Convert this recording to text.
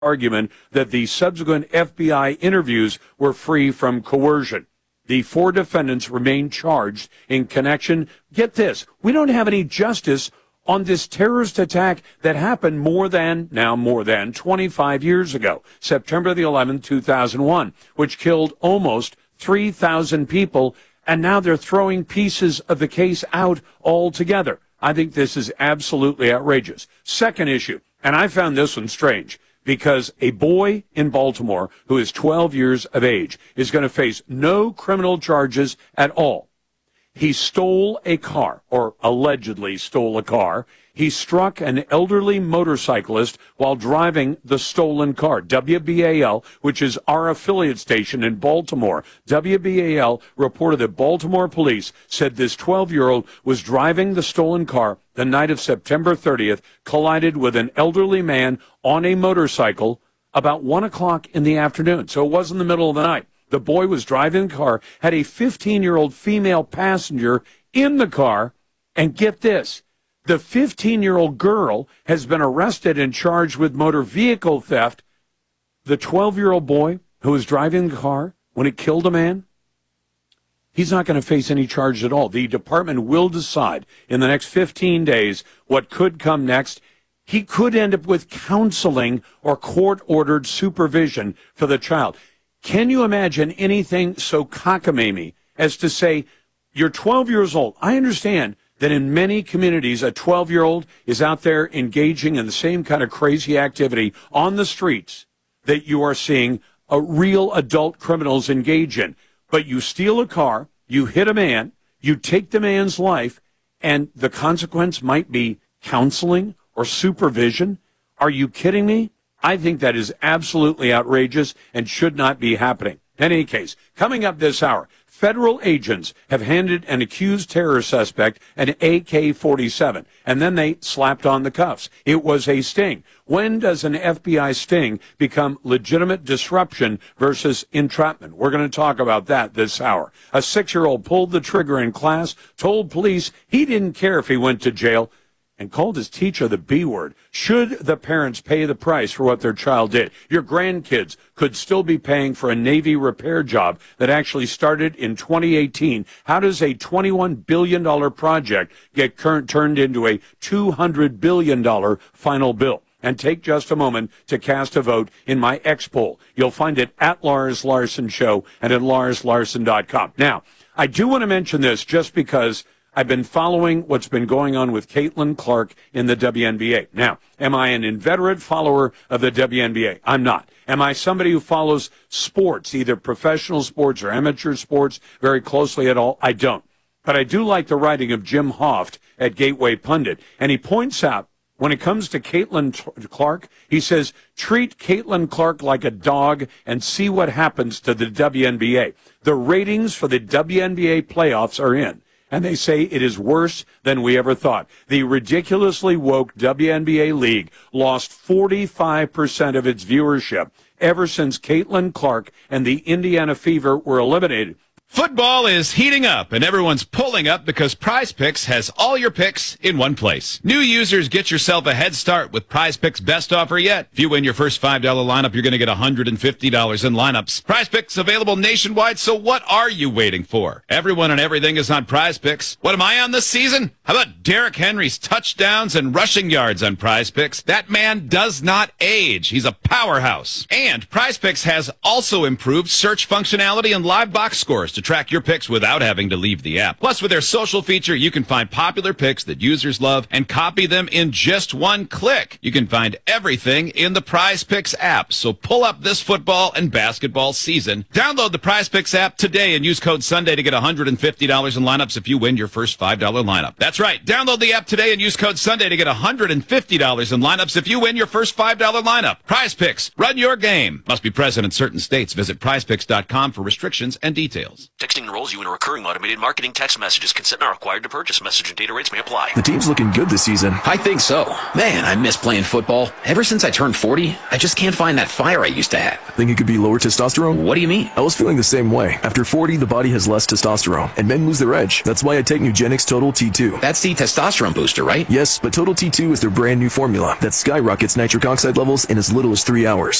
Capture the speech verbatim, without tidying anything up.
argument that the subsequent F B I interviews were free from coercion. The four defendants remain charged in connection. Get this, we don't have any justice on this terrorist attack that happened more than, now more than, twenty-five years ago, September the eleventh, two thousand one, which killed almost three thousand people, and now they're throwing pieces of the case out altogether. I think this is absolutely outrageous. Second issue, and I found this one strange, because a boy in Baltimore who is twelve years of age is going to face no criminal charges at all. He stole a car, or allegedly stole a car. He struck an elderly motorcyclist while driving the stolen car. W B A L, which is our affiliate station in Baltimore, W B A L reported that Baltimore police said this twelve-year-old was driving the stolen car the night of September thirtieth, collided with an elderly man on a motorcycle about one o'clock in the afternoon. So it wasn't the middle of the night. The boy was driving the car, had a fifteen-year-old female passenger in the car, and get this, the fifteen-year-old girl has been arrested and charged with motor vehicle theft. The twelve-year-old boy who was driving the car when it killed a man, he's not going to face any charge at all. The department will decide in the next fifteen days what could come next. He could end up with counseling or court-ordered supervision for the child. Can you imagine anything so cockamamie as to say, you're twelve years old? I understand that in many communities, a twelve-year-old is out there engaging in the same kind of crazy activity on the streets that you are seeing a real adult criminals engage in. But you steal a car, you hit a man, you take the man's life, and the consequence might be counseling or supervision. Are you kidding me? I think that is absolutely outrageous and should not be happening. In any case, coming up this hour, federal agents have handed an accused terror suspect an A K forty-seven, and then they slapped on the cuffs. It was a sting. When does an F B I sting become legitimate disruption versus entrapment? We're going to talk about that this hour. A six-year-old pulled the trigger in class, told police he didn't care if he went to jail, and called his teacher the B word. Should the parents pay the price for what their child did? Your grandkids could still be paying for a Navy repair job that actually started in twenty eighteen. How does a twenty-one billion dollars project get current, turned into a two hundred billion dollars final bill? And take just a moment to cast a vote in my X poll. You'll find it at Lars Larson Show and at lars larson dot com. Now, I do want to mention this just because I've been following what's been going on with Caitlin Clark in the W N B A. Now, am I an inveterate follower of the W N B A? I'm not. Am I somebody who follows sports, either professional sports or amateur sports, very closely at all? I don't. But I do like the writing of Jim Hoft at Gateway Pundit. And he points out, when it comes to Caitlin Clark, he says, treat Caitlin Clark like a dog and see what happens to the W N B A. The ratings for the W N B A playoffs are in. And they say it is worse than we ever thought. The ridiculously woke W N B A league lost forty-five percent of its viewership ever since Caitlin Clark and the Indiana Fever were eliminated. Football is heating up, and everyone's pulling up because Prize Picks has all your picks in one place. New users, get yourself a head start with Prize Picks' best offer yet. If you win your first five dollar lineup, you're going to get one hundred fifty dollars in lineups. Prize Picks available nationwide, so what are you waiting for? Everyone and everything is on Prize Picks. What am I on this season? How about Derrick Henry's touchdowns and rushing yards on Prize Picks? That man does not age. He's a powerhouse. And Prize Picks has also improved search functionality and live box scores to track your picks without having to leave the app. Plus, with their social feature, you can find popular picks that users love and copy them in just one click. You can find everything in the Prize Picks app. So pull up this football and basketball season. Download the Prize Picks app today and use code Sunday to get one hundred fifty dollars in lineups if you win your first five dollar lineup. That's right. Download the app today and use code Sunday to get one hundred fifty dollars in lineups if you win your first five dollar lineup. Prize Picks. Run your game. Must be present in certain states. Visit prize picks dot com for restrictions and details. Texting enrolls you in a recurring automated marketing text messages. Consent not required to purchase. Message and data rates may apply. The team's looking good this season. I think so. Man, I miss playing football. Ever since I turned forty, I just can't find that fire I used to have. Think it could be lower testosterone? What do you mean? I was feeling the same way. After forty, the body has less testosterone, and men lose their edge. That's why I take Nugenix Total T two. That's the testosterone booster, right? Yes, but Total T two is their brand new formula that skyrockets nitric oxide levels in as little as three hours.